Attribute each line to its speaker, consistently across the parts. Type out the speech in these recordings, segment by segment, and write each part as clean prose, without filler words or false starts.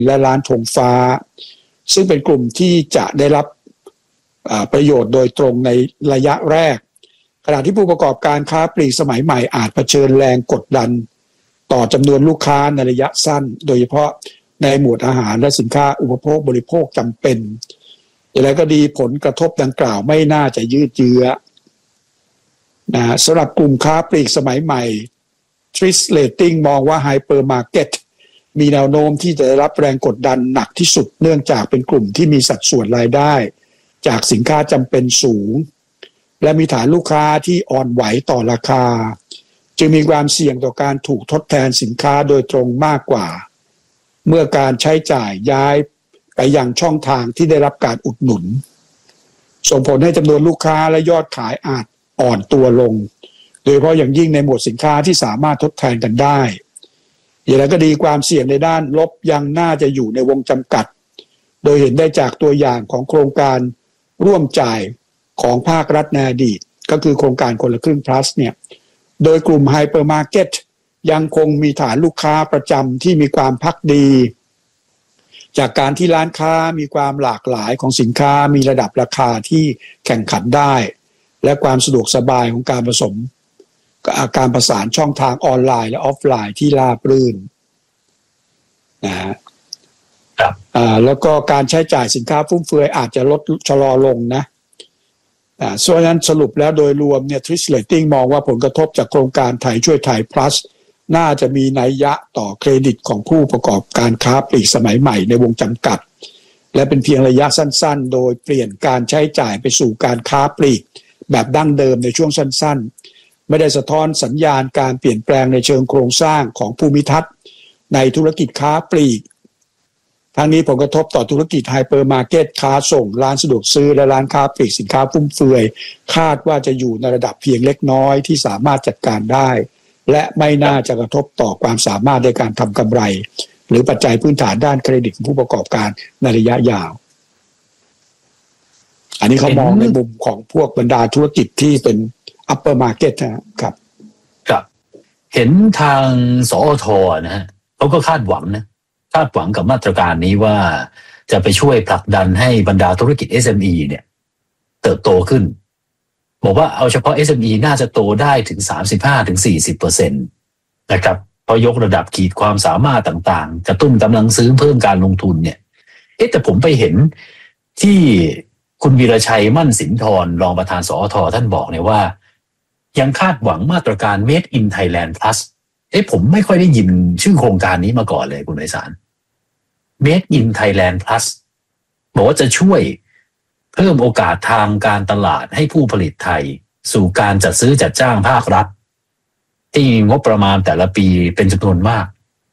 Speaker 1: และร้านธงฟ้าซึ่งเป็นกลุ่มที่จะได้รับประโยชน์โดยตรงในระยะแรกขณะที่ผู้ประกอบการค้าปลีกสมัยใหม่อาจเผชิญแรงกดดันต่อจำนวนลูกค้าในระยะสั้นโดยเฉพาะในหมวดอาหารและสินค้าอุปโภคบริโภคจำเป็นอย่างไรก็ดีผลกระทบดังกล่าวไม่น่าจะยืดเยื้อนะสำหรับกลุ่มค้าปลีกสมัยใหม่ Trish Rating มองว่าไฮเปอร์มาร์เก็ตมีแนวโน้มที่จะได้รับแรงกดดันหนักที่สุดเนื่องจากเป็นกลุ่มที่มีสัดส่วนรายได้จากสินค้าจำเป็นสูงและมีฐานลูกค้าที่อ่อนไหวต่อราคาจึงมีความเสี่ยงต่อการถูกทดแทนสินค้าโดยตรงมากกว่าเมื่อการใช้จ่ายย้ายไปยังช่องทางที่ได้รับการอุดหนุนส่งผลให้จำนวนลูกค้าและยอดขายอาจอ่อนตัวลงโดยเฉพาะอย่างยิ่งในหมวดสินค้าที่สามารถทดแทนกันได้อย่างไรก็ดีความเสี่ยงในด้านลบยังน่าจะอยู่ในวงจำกัดโดยเห็นได้จากตัวอย่างของโครงการร่วมจ่ายของภาครัฐในอดีตก็คือโครงการคนละครึ่ง plus เนี่ยโดยกลุ่มไฮเปอร์มาร์เก็ตยังคงมีฐานลูกค้าประจำที่มีความภักดีจากการที่ร้านค้ามีความหลากหลายของสินค้ามีระดับราคาที่แข่งขันได้และความสะดวกสบายของการการประสานช่องทางออนไลน์และออฟไลน์ที่ราบรื่นนะฮะแล้วก็การใช้จ่ายสินค้าฟุ่มเฟือยอาจจะลดชะลอลงนะส่วนนั้นสรุปแล้วโดยรวมเนี่ย Trish Rating มองว่าผลกระทบจากโครงการไทยช่วยไทย plus น่าจะมีนัยยะต่อเครดิตของผู้ประกอบการค้าปลีกสมัยใหม่ในวงจำกัดและเป็นเพียงระยะสั้นๆโดยเปลี่ยนการใช้จ่ายไปสู่การค้าปลีกแบบดั้งเดิมในช่วงสั้นๆไม่ได้สะท้อนสัญญาณการเปลี่ยนแปลงในเชิงโครงสร้างของภูมิทัศน์ในธุรกิจค้าปลีกทั้งนี้ผลกระทบต่อธุรกิจไฮเปอร์มาร์เก็ตค้าส่งร้านสะดวกซื้อและร้านค้าปลีกสินค้าฟุ่มเฟือยคาดว่าจะอยู่ในระดับเพียงเล็กน้อยที่สามารถจัดการได้และไม่น่าจะกระทบต่อความสามารถในการทำกำไรหรือปัจจัยพื้นฐานด้านเครดิตของผู้ประกอบการในระยะยาวอันนี้เขามองในมุมของพวกบรรดาธุรกิจที่เป็น upper market นะครับ
Speaker 2: ครับเห็นทางสอท.นะฮะเขาก็คาดหวังกับมาตรการนี้ว่าจะไปช่วยผลักดันให้บรรดาธุรกิจ SME เนี่ยเติบโตขึ้นบอกว่าเอาเฉพาะ SME น่าจะโตได้ถึง 35-40% นะครับเพราะยกระดับขีดความสามารถต่างๆกระตุ้นกำลังซื้อเพิ่มการลงทุนเนี่ยแต่ผมไปเห็นที่คุณวีรชัยมั่นสินธรรองประธานสอท.ท่านบอกเนี่ยว่ายังคาดหวังมาตรการ Made in Thailand Plus ผมไม่ค่อยได้ยินชื่อโครงการนี้มาก่อนเลยคุณไพศาล Made in Thailand Plus บอกว่าจะช่วยเพิ่มโอกาสทางการตลาดให้ผู้ผลิตไทยสู่การจัดซื้อจัดจ้างภาครัฐที่งบประมาณแต่ละปีเป็นจำนวนมาก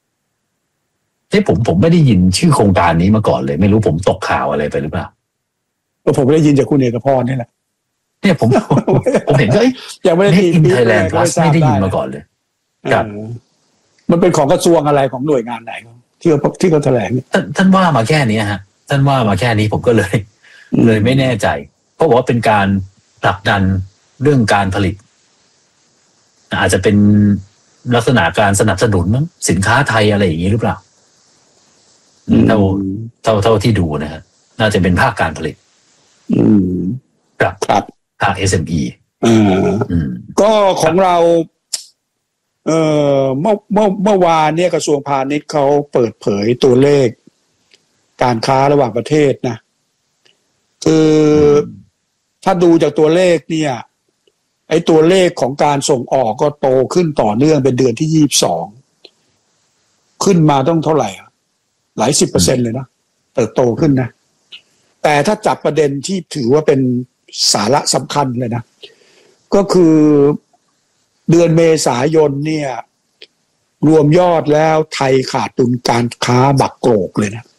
Speaker 2: ผมไม่ได้ยินชื่อโครงการนี้มาก่อนเลยไม่รู้ผมตกข่าวอะไรไปหรือเปล่า
Speaker 1: ผมได้ยินจากคุณเอกพรนี่แหละ
Speaker 2: เนี่ยผมเห็นก็
Speaker 1: ยังไม่ได้
Speaker 2: Made in Thailand Plus ไม่ได้ยินมาก่อนเลยครับ
Speaker 1: มันเป็นของกระทรวงอะไรของหน่วยงานไหนที่เขาแถลง
Speaker 2: ท่านว่ามาแค่นี้ฮะท่านว่ามาแค่นี้ผมก็เลยไม่แน่ใจเพราะว่าเป็นการผลักดันเรื่องการผลิตอาจจะเป็นลักษณะการสนับสนุนสินค้าไทยอะไรอย่างนี้หรือเปล่าเท่าที่ดูนะฮะน่าจะเป็นภาคการผลิต
Speaker 1: ครับ
Speaker 2: ภาค SME
Speaker 1: ก็ของเราเมื่อวานเนี่ยกระทรวงพาณิชย์เขาเปิดเผยตัวเลขการค้าระหว่างประเทศนะคือถ้าดูจากตัวเลขเนี่ยไอ้ตัวเลขของการส่งออกก็โตขึ้นต่อเนื่องเป็นเดือนที่22ขึ้นมาต้องเท่าไหร่หลาย10%เลยนะเติบโตขึ้นนะแต่ถ้าจับประเด็นที่ถือว่าเป็นสาระสำคัญเลยนะก็คือเดือนเมษายนเนี่ยรวมยอดแล้วไทยขาดดุลการค้าบักโกรกเลยนะ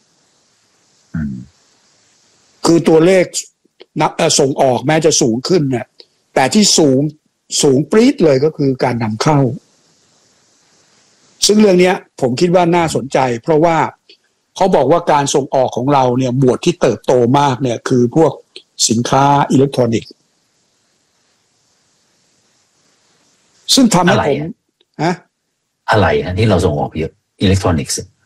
Speaker 1: คือตัวเลขส่งออกแม้จะสูงขึ้นเนี่ยแต่ที่สูงปรี๊ดเลยก็คือการนำเข้าซึ่งเรื่องนี้ผมคิดว่าน่าสนใจเพราะว่าเขาบอกว่าการส่งออกของเราเนี่ยหมวดที่เติบโตมากเนี่ยคือพวกสินค้าอิเล็กทรอนิกส์ซึ่งทำให้ผม
Speaker 2: อะไรที่เราส่งออกเยอะอิเล็กทรอนิกส์